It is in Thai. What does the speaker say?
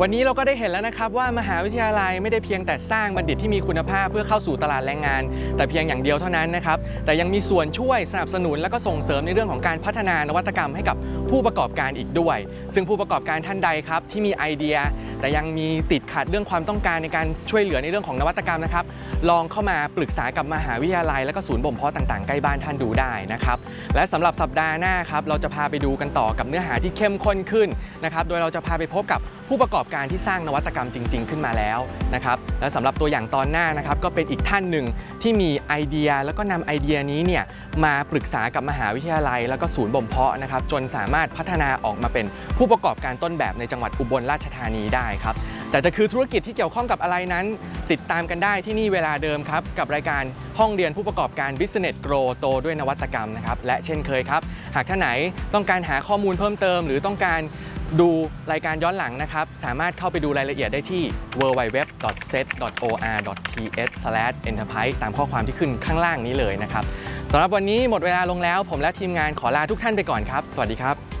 วันนี้เราก็ได้เห็นแล้วนะครับว่ามหาวิทยาลัยไม่ได้เพียงแต่สร้างบัณฑิตที่มีคุณภาพเพื่อเข้าสู่ตลาดแรงงานแต่เพียงอย่างเดียวเท่านั้นนะครับแต่ยังมีส่วนช่วยสนับสนุนและก็ส่งเสริมในเรื่องของการพัฒนานวัตกรรมให้กับผู้ประกอบการอีกด้วยซึ่งผู้ประกอบการท่านใดครับที่มีไอเดียแต่ยังมีติดขัดเรื่องความต้องการในการช่วยเหลือในเรื่องของนวัตกรรมนะครับลองเข้ามาปรึกษากับมหาวิทยาลัยและก็ศูนย์บ่มเพาะต่างๆใกล้บ้านท่านดูได้นะครับและสำหรับสัปดาห์หน้าครับเราจะพาไปดูกันต่อกับเนื้อหาที่เข้มข้นขึ้นนะครับโดยเราจะพาไปพบกับผู้ประกอบการที่สร้างนวัตกรรมจริงๆขึ้นมาแล้วนะครับและสำหรับตัวอย่างตอนหน้านะครับก็เป็นอีกท่านหนึ่งที่มีไอเดียแล้วก็นำไอเดียนี้เนี่ยมาปรึกษากับมหาวิทยาลัยแล้วก็ศูนย์บ่มเพาะนะครับจนสามารถพัฒนาออกมาเป็นผู้ประกอบการต้นแบบในจังหวัดอุบลราชธานีได้ครับแต่จะคือธุรกิจที่เกี่ยวข้องกับอะไรนั้นติดตามกันได้ที่นี่เวลาเดิมครับกับรายการห้องเรียนผู้ประกอบการ Business Grow โตด้วยนวัตกรรมนะครับและเช่นเคยครับหากท่านไหนต้องการหาข้อมูลเพิ่มเติมหรือต้องการดูรายการย้อนหลังนะครับสามารถเข้าไปดูรายละเอียดได้ที่ www.set.or.th/enterprise ตามข้อความที่ขึ้นข้างล่างนี้เลยนะครับสำหรับวันนี้หมดเวลาลงแล้วผมและทีมงานขอลาทุกท่านไปก่อนครับสวัสดีครับ